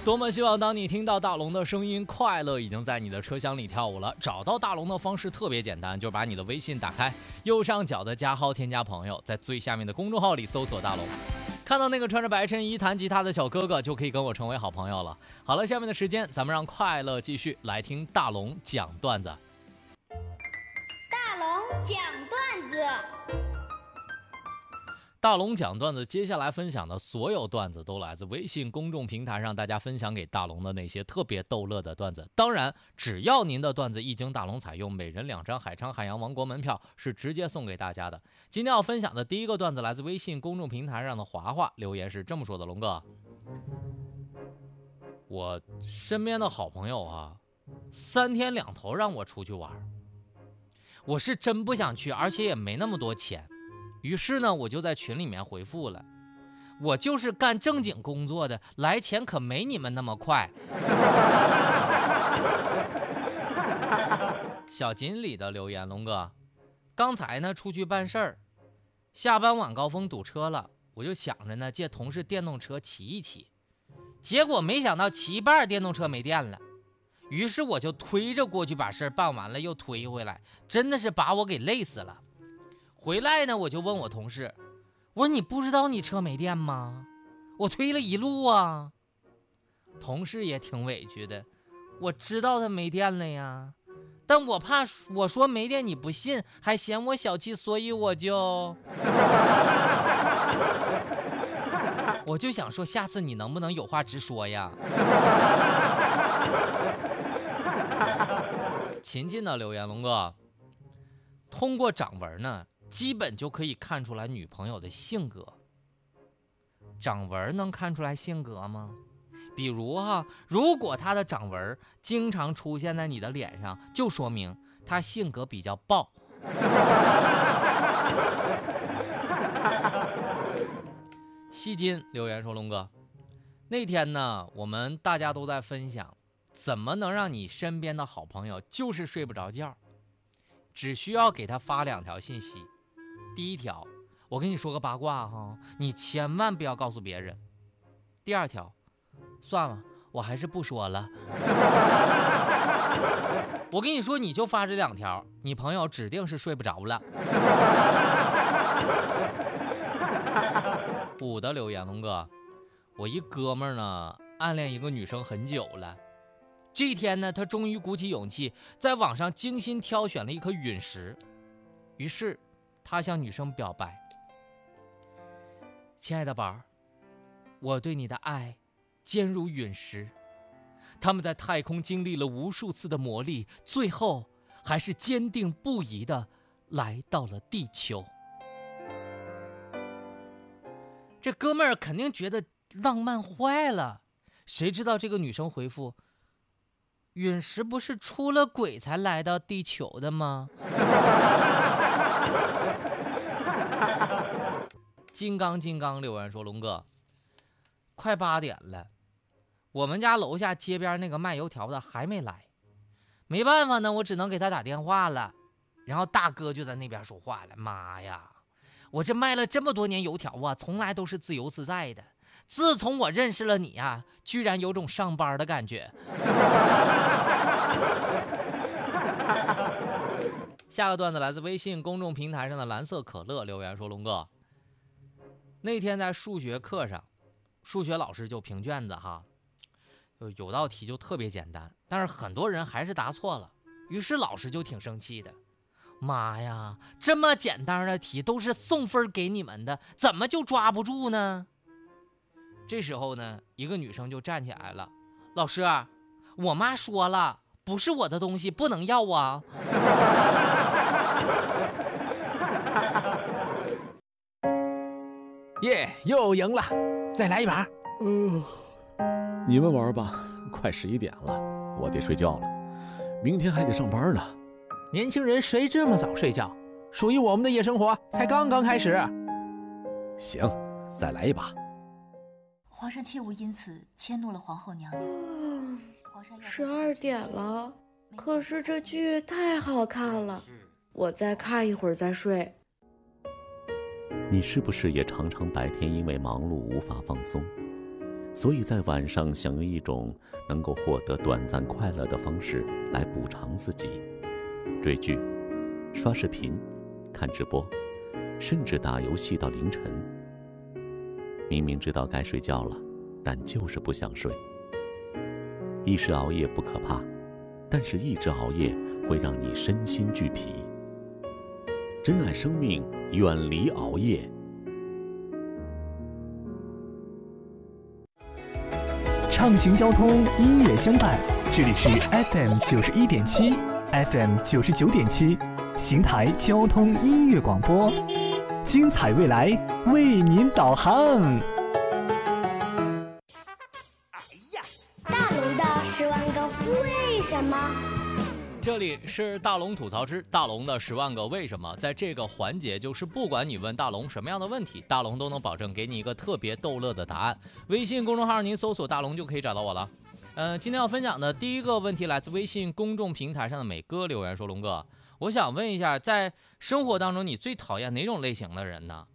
多么希望当你听到大龙的声音，快乐已经在你的车厢里跳舞了。找到大龙的方式特别简单，就把你的微信打开，右上角的加号添加朋友，在最下面的公众号里搜索大龙，看到那个穿着白衬衣弹吉他的小哥哥，就可以跟我成为好朋友了。好了，下面的时间咱们让快乐继续来听大龙讲段子。 大龙讲段子。 大龙讲段子，接下来分享的所有段子都来自微信公众平台上大家分享给大龙的那些特别逗乐的段子。当然，只要您的段子一经大龙采用，每人2张海昌海洋王国门票是直接送给大家的。今天要分享的第一个段子来自微信公众平台上的华华，留言是这么说的：龙哥，我身边的好朋友啊，3天2头让我出去玩，我是真不想去，而且也没那么多钱。于是呢，我就在群里面回复了，我就是干正经工作的，来钱可没你们那么快。小锦鲤的留言：龙哥，刚才呢出去办事儿，下班晚高峰堵车了，我就想着呢借同事电动车骑一骑，结果没想到骑一半电动车没电了，于是我就推着过去把事儿办完了，又推回来，真的是把我给累死了。回来呢，我就问我同事，我说你不知道你车没电吗？我推了一路啊。同事也挺委屈的，我知道他没电了呀，但我怕我说没电你不信，还嫌我小气，所以我就想说，下次你能不能有话直说呀？秦晋的留言：龙哥，通过掌纹呢，基本就可以看出来女朋友的性格。掌纹能看出来性格吗？比如如果她的掌纹经常出现在你的脸上，就说明她性格比较暴。西金留言说，龙哥，那天呢，我们大家都在分享怎么能让你身边的好朋友就是睡不着觉，只需要给他发2条信息。第一条，我跟你说个八卦哈，你千万不要告诉别人。第2条，算了，我还是不说了。我跟你说，你就发这2条，你朋友指定是睡不着了。5的留言：龙哥，我一哥们儿呢暗恋一个女生很久了，这天呢他终于鼓起勇气在网上精心挑选了一颗陨石，于是他向女生表白，亲爱的宝儿，我对你的爱坚如陨石。他们在太空经历了无数次的磨砺，最后还是坚定不移地来到了地球。这哥们儿肯定觉得浪漫坏了，谁知道这个女生回复，陨石不是出了轨才来到地球的吗？金刚留言说，龙哥，快8点了，我们家楼下街边那个卖油条的还没来，没办法呢，我只能给他打电话了。然后大哥就在那边说话了，妈呀，我这卖了这么多年油条啊，从来都是自由自在的，自从我认识了你啊，居然有种上班的感觉。下个段子来自微信公众平台上的蓝色可乐，留言说，龙哥，那天在数学课上，数学老师就评卷子哈，有道题就特别简单，但是很多人还是答错了，于是老师就挺生气的，妈呀，这么简单的题都是送分给你们的，怎么就抓不住呢？这时候呢，一个女生就站起来了，老师，我妈说了，不是我的东西不能要啊。 耶，又赢了，再来一把。 你们玩吧，快11点了，我得睡觉了，明天还得上班呢。 年轻人谁这么早睡觉？属于我们的夜生活才刚刚开始。 行，再来一把。 皇上切勿因此迁怒了皇后娘娘。 12点了，可是这剧太好看了，我再看一会儿再睡。 你是不是也常常白天因为忙碌无法放松？ 所以在晚上想用一种能够获得短暂快乐的方式来补偿自己，追剧、刷视频、看直播，甚至打游戏到凌晨。明明知道该睡觉了，但就是不想睡。一时熬夜不可怕，但是一直熬夜会让你身心俱疲。珍爱生命，远离熬夜。 畅行交通，音乐相伴，这里是 FM 91.7 FM 99.7邢台交通音乐广播，精彩未来为您导航。 大龙的10万个为什么。 这里是大龙吐槽之大龙的10万个为什么。在这个环节，就是不管你问大龙什么样的问题，大龙都能保证给你一个特别逗乐的答案。微信公众号您搜索大龙就可以找到我了。今天要分享的第一个问题来自微信公众平台上的美哥留言说，龙哥，我想问一下，在生活当中你最讨厌哪种类型的人呢？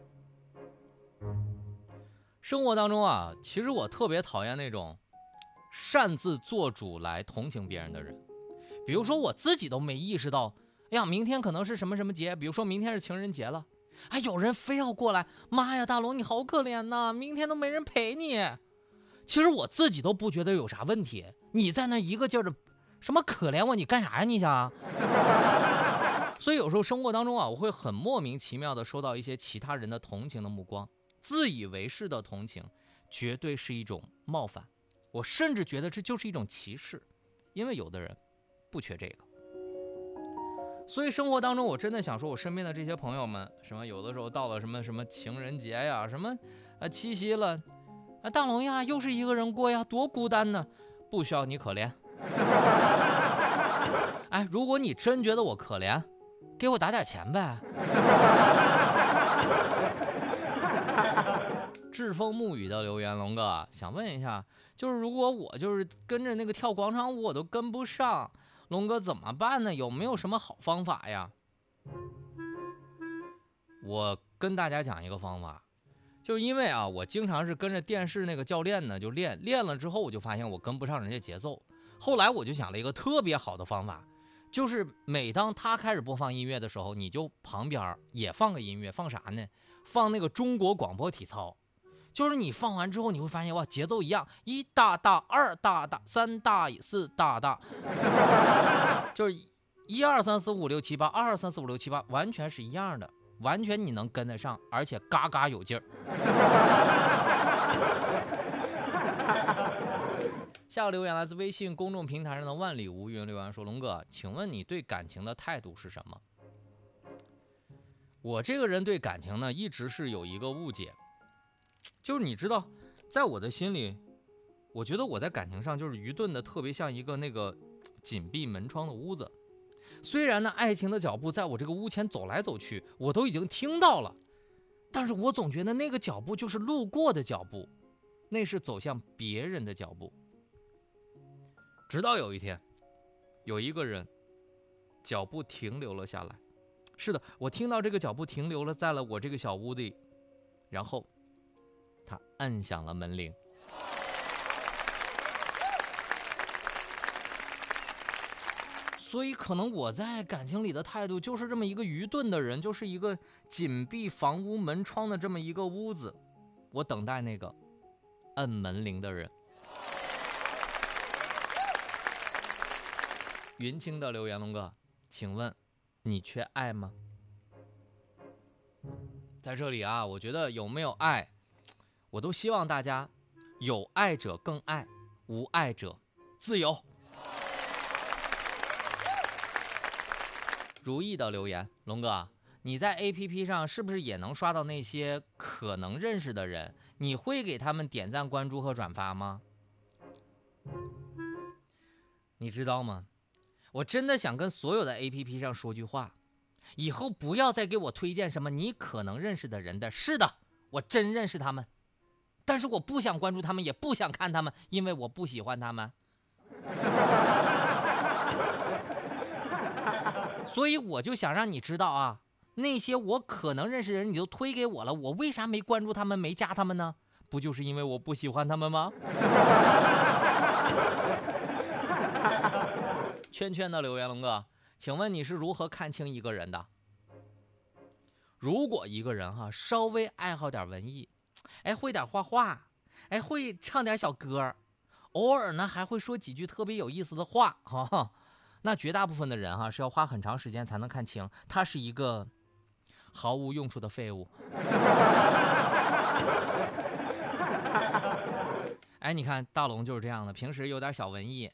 生活当中啊，其实我特别讨厌那种擅自做主来同情别人的人。比如说我自己都没意识到，哎呀，明天可能是什么什么节，比如说明天是情人节了，哎，有人非要过来，妈呀，大龙你好可怜呐，明天都没人陪你。其实我自己都不觉得有啥问题，你在那一个劲儿的什么可怜我，你干啥呀你想？所以有时候生活当中啊，我会很莫名其妙的收到一些其他人的同情的目光，自以为是的同情，绝对是一种冒犯。我甚至觉得这就是一种歧视，因为有的人不缺这个。所以生活当中我真的想说，我身边的这些朋友们，什么有的时候到了什么情人节呀，什么七夕了，大龙呀又是一个人过呀，多孤单呢，不需要你可怜。哎，如果你真觉得我可怜，给我打点钱呗。栉风沐雨的留言，龙哥想问一下，就是如果我就是跟着那个跳广场舞我都跟不上，龙哥怎么办呢？有没有什么好方法呀？我跟大家讲一个方法，就是因为啊，我经常是跟着电视那个教练呢就练了之后，我就发现我跟不上人家节奏。后来我就想了一个特别好的方法，就是每当他开始播放音乐的时候，你就旁边也放个音乐，放啥呢？放那个中国广播体操。就是你放完之后，你会发现哇，节奏一样，1大大2大大3大4大大，就是1 2 3 4 5 6 7 8 2 2 3 4 5 6 7 8，完全是一样的，完全你能跟得上，而且嘎嘎有劲儿。下个留言来自微信公众平台上的万里无云留言说，龙哥，请问你对感情的态度是什么？我这个人对感情呢，一直是有一个误解。就是你知道，在我的心里，我觉得我在感情上就是愚钝的，特别像一个那个紧闭门窗的屋子。虽然呢，爱情的脚步在我这个屋前走来走去，我都已经听到了，但是我总觉得那个脚步就是路过的脚步，那是走向别人的脚步。直到有一天，有一个人脚步停留了下来。是的，我听到这个脚步停留了在了我这个小屋里，然后他按响了门铃。所以可能我在感情里的态度就是这么一个愚钝的人，就是一个紧闭房屋门窗的这么一个屋子，我等待那个按门铃的人。云清的留言，龙哥，请问你缺爱吗？在这里啊，我觉得有没有爱，我都希望大家有爱者更爱，无爱者自由。如意的留言，龙哥，你在 APP 上是不是也能刷到那些可能认识的人？你会给他们点赞、关注和转发吗？你知道吗？我真的想跟所有的 APP 上说句话，以后不要再给我推荐什么你可能认识的人的。是的，我真认识他们，但是我不想关注他们，也不想看他们，因为我不喜欢他们。所以我就想让你知道啊，那些我可能认识的人你都推给我了，我为啥没关注他们，没加他们呢？ 不就是因为我不喜欢他们吗？圈圈的留言，龙哥，请问你是如何看清一个人的？如果一个人稍微爱好点文艺，会点画画，会唱点小歌，偶尔呢还会说几句特别有意思的话，那绝大部分的人是要花很长时间才能看清他是一个毫无用处的废物。你看大龙就是这样的，平时有点小文艺，